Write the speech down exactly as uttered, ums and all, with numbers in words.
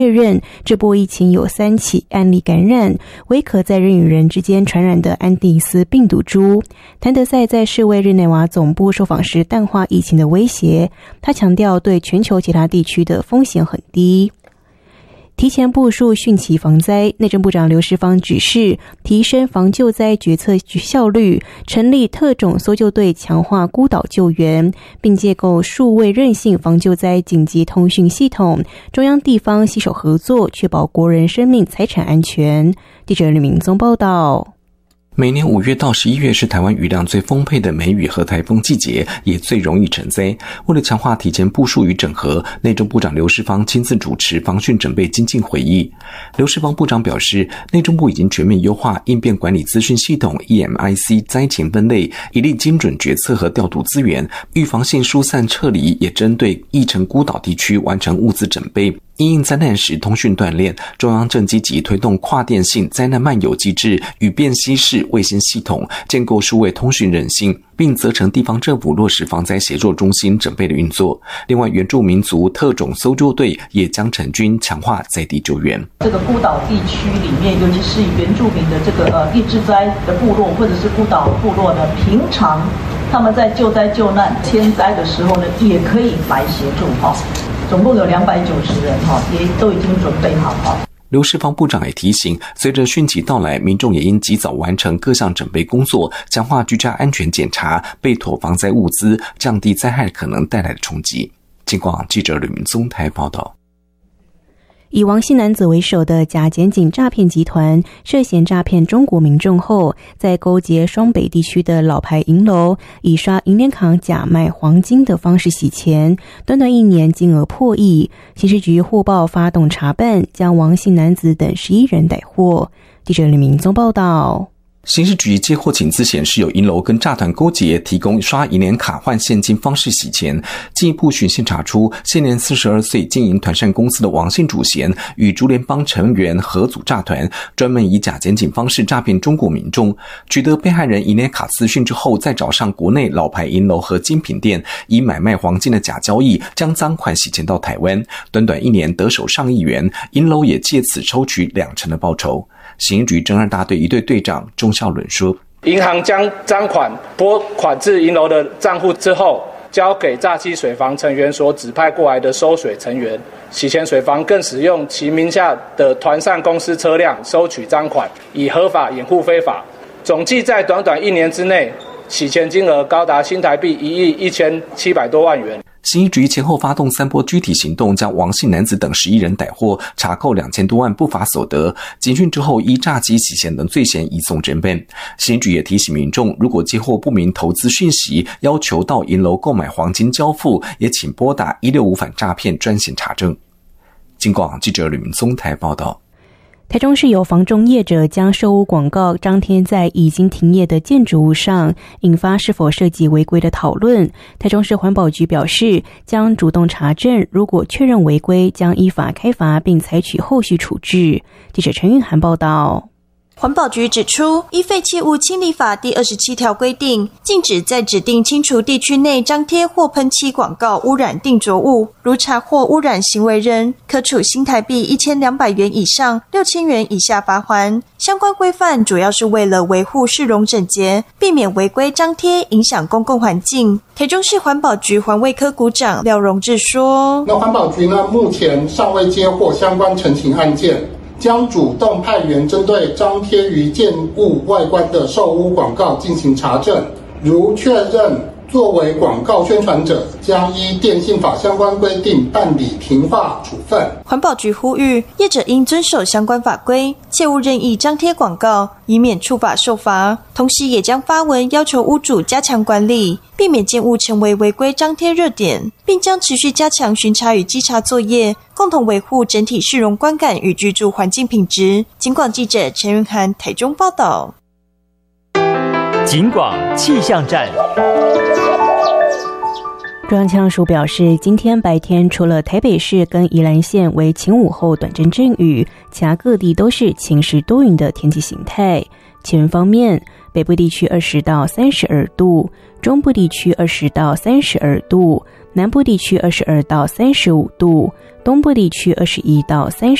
确认这波疫情有三起案例感染为可在人与人之间传染的安第斯病毒株。谭德赛在世卫日内瓦总部受访时淡化疫情的威胁，他强调对全球其他地区的风险很低。提前部署汛期防灾，内政部长刘世芳指示提升防救灾决策效率，成立特种搜救队，强化孤岛救援，并建构数位韧性防救灾紧急通讯系统，中央地方携手合作，确保国人生命财产安全。记者吕明宗报道。 每年五月到十一月是台湾雨量最丰沛的梅雨和台风季节，也最容易成灾。为了强化提前部署与整合，内政部长刘世芳亲自主持防汛准备精进会议。刘世芳部长表示，内政部已经全面优化应变管理资讯系统 E M I C 灾情分类，以利精准决策和调度资源，预防性疏散撤离，也针对疫情孤岛地区完成物资准备。因应灾难时通讯断裂，中央正积极推动跨电信灾难漫游机制与便携式卫星系统，建构数位通讯韧性，并责成地方政府落实防灾协作中心准备的运作。另外，原住民族特种搜救队也将成军，强化在地救援。 这个孤岛地区里面，尤其是原住民的这个呃地质灾的部落或者是孤岛部落呢，平常他们在救灾救难天灾的时候呢，也可以来协助哈。总共有两百九十人哈，也都已经准备好哈。 刘世芳部长也提醒，随着汛期到来，民众也应及早完成各项准备工作，强化居家安全检查，备妥防灾物资，降低灾害可能带来的冲击。尽管记者吕明宗台报道。 以王姓男子为首的假检警诈骗集团涉嫌诈骗中国民众后，在勾结双北地区的老牌银楼，以刷银联卡假卖黄金的方式洗钱，短短一年金额破亿。刑事局获报发动查办，将王姓男子等十一人逮获。记者李明宗报道。 刑事局接获请资显示，有银楼跟诈团勾结，提供刷银联卡换现金方式洗钱。进一步循线查出，现年四十二岁经营团膳公司的王姓主嫌，与竹联帮成员合组诈团，专门以假检警方式诈骗中国民众。取得被害人银联卡资讯之后，再找上国内老牌银楼和精品店，以买卖黄金的假交易，将赃款洗钱到台湾。短短一年得手上亿元，银楼也借此抽取两成的报酬。刑事局侦二大队一队队长钟孝伦说， 银行将赃款拨款至银楼的账户之后，交给诈欺水房成员所指派过来的收水成员，洗钱水房更使用其名下的团膳公司车辆收取赃款，以合法掩护非法。总计在短短一年之内，洗钱金额高达新台币一亿一千七百多万元。 刑事局前后发动三波具体行动，将王姓男子等十一人逮获，查扣两千多万不法所得。警讯之后，依诈欺洗钱等罪嫌移送侦办。刑事局也提醒民众，如果接获不明投资讯息，要求到银楼购买黄金交付，也请拨打一六五反诈骗专线查证。经广记者吕明宗台报道。 台中市有房仲业者将售屋广告张贴在已经停业的建筑物上，引发是否涉及违规的讨论。台中市环保局表示，将主动查证，如果确认违规，将依法开罚并采取后续处置。记者陈韵涵报道。 环保局指出，依废弃物清理法第二十七条规定，禁止在指定清除地区内张贴或喷漆广告污染定着物，如查获污染行为人，可处新台币一千两百元以上六千元以下罚锾。相关规范主要是为了维护市容整洁，避免违规张贴影响公共环境。台中市环保局环卫科股长廖荣志说， 那环保局呢，目前尚未接获相关陈情案件，将主动派员针对张贴于建物外观的售屋广告进行查证，如确认作为广告宣传者，将依电信法相关规定办理停话处分。 环保局呼吁业者应遵守相关法规，切勿任意张贴广告，以免触法受罚。同时也将发文要求屋主加强管理，避免建物成为违规张贴热点，并将持续加强巡查与稽查作业，共同维护整体市容观感与居住环境品质。警广记者陈云涵台中报道。 警广气象站。 中央气象署表示，今天白天除了台北市跟宜兰县为晴午后短阵阵雨，其他各地都是晴时多云的天气形态。 气温方面，北部地区二十到三十二度，中部地区二十到三十二度，南部地区二十二到三十五度，东部地区二十一到三十